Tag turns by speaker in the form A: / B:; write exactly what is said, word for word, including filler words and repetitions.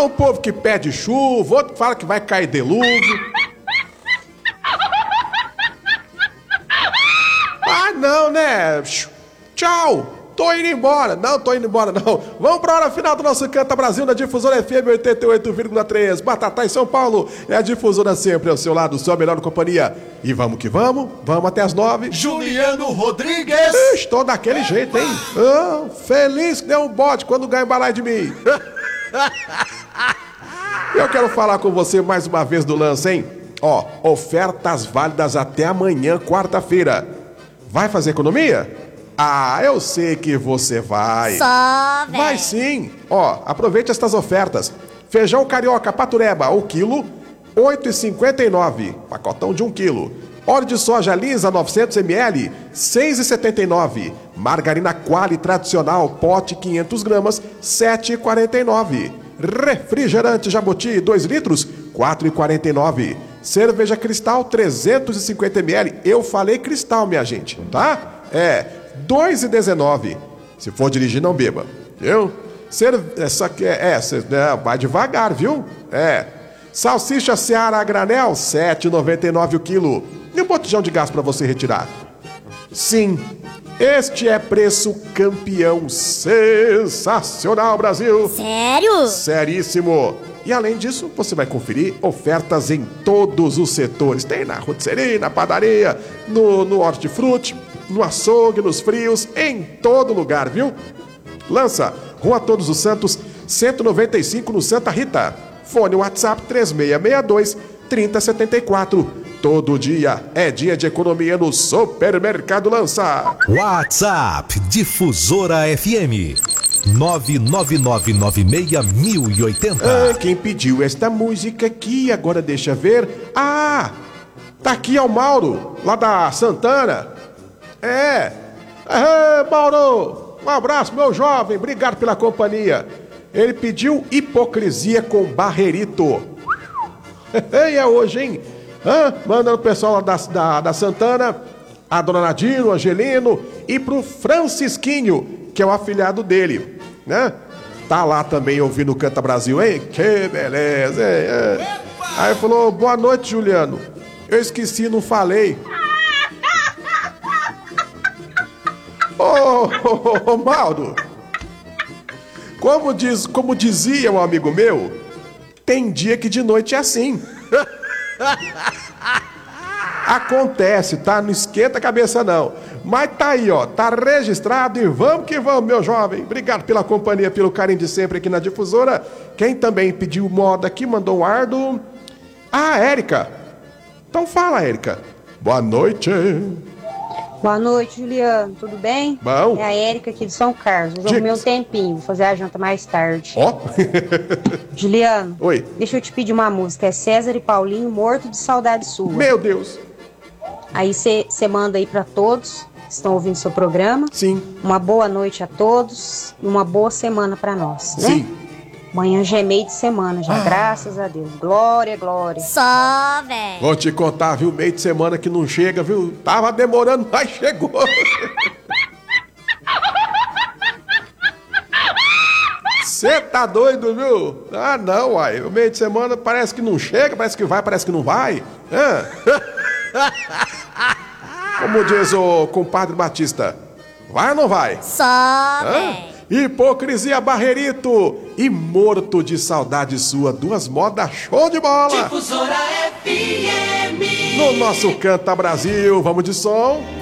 A: um povo que pede chuva, outro fala que vai cair dilúvio. Ah, não, né? Tchau. Tô indo embora. Não, tô indo embora, não. Vamos pra hora final do nosso Canta Brasil na Difusora F M oitenta e oito vírgula três. Batatai, São Paulo. É a Difusora sempre ao seu lado, sua melhor companhia. E vamos que vamos. Vamos até as nove.
B: Juliano Rodrigues.
A: Estou daquele jeito, hein? Ah, feliz que deu um bote quando ganha embalar de mim. Eu quero falar com você mais uma vez do lance, hein? Ó, ofertas válidas até amanhã, quarta-feira. Vai fazer economia? Ah, eu sei que você vai.
C: Só, velho.
A: Vai sim. Ó, aproveite estas ofertas. Feijão carioca patureba, o quilo, oito reais e cinquenta e nove centavos. Pacotão de um quilo. Óleo de soja lisa, novecentos mililitros, seis reais e setenta e nove centavos. Margarina Quali tradicional, pote quinhentas gramas, sete reais e quarenta e nove centavos. Refrigerante Jabuti, dois litros, quatro reais e quarenta e nove centavos. Cerveja Cristal, trezentos e cinquenta mililitros. Eu falei Cristal, minha gente, tá? É, dois reais e dezenove centavos. Se for dirigir, não beba, viu? Cer... Essa aqui é, é, cê, é, vai devagar, viu? É. Salsicha Seara a granel, sete reais e noventa e nove centavos o quilo. E um botijão de gás para você retirar. Sim, este é preço campeão. Sensacional, Brasil.
C: Sério?
A: Seríssimo. E além disso, você vai conferir ofertas em todos os setores. Tem na rotisserie, na padaria, no, no hortifruti, no açougue, nos frios, em todo lugar, viu? Lança, Rua Todos os Santos, cento e noventa e cinco, no Santa Rita. Fone WhatsApp três seis seis dois, três zero sete quatro. Todo dia é dia de economia no Supermercado Lança.
D: WhatsApp Difusora F M nove nove nove nove seis mil e oitenta.
A: Ah, quem pediu esta música aqui, agora deixa ver. Ah, tá aqui é o Mauro, lá da Santana. É. É, Mauro, um abraço, meu jovem, obrigado pela companhia. Ele pediu Hipocrisia com Barrerito. E é hoje, hein? Ah, mandando o pessoal lá da, da, da Santana, a dona Nadine, o Angelino e pro Francisquinho, que é o afilhado dele, né? Tá lá também ouvindo o Canta Brasil, hein? Que beleza, hein? É. Aí falou, boa noite, Juliano. Eu esqueci, não falei. Ô, oh, oh, oh, Mauro, como, diz, como dizia um amigo meu, tem dia que de noite é assim. Acontece, tá? Não esquenta a cabeça não. Mas tá aí, ó, tá registrado e vamos que vamos, meu jovem. Obrigado pela companhia, pelo carinho de sempre aqui na Difusora. Quem também pediu moda aqui, mandou um ar do... Ah, Érica. Então fala, Érica. Boa noite.
E: Boa noite, Juliano. Tudo bem?
A: Bom.
E: É a Érica aqui de São Carlos. Eu arrumei um tempinho, vou fazer a janta mais tarde.
A: Ó.
E: Juliano.
A: Oi.
E: Deixa eu te pedir uma música. É César e Paulinho, Morto de Saudade Sua.
A: Meu Deus.
E: Aí você manda aí pra todos que estão ouvindo seu programa.
A: Sim.
E: Uma boa noite a todos e uma boa semana pra nós, né?
A: Sim.
E: Amanhã já é meio de semana, já, ah. Graças a Deus. Glória, glória.
C: Só, velho.
A: Vou te contar, viu? Meio de semana que não chega, viu? Tava demorando, mas chegou. Você tá doido, viu? Ah, não, uai. O meio de semana parece que não chega, parece que vai, parece que não vai. Hã? Como diz o compadre Batista, vai ou não vai?
C: Só, velho.
A: Hipocrisia Barrerito e Morto de Saudade Sua. Duas modas show de bola.
B: Difusora F M.
A: No nosso Canta Brasil, vamos de som.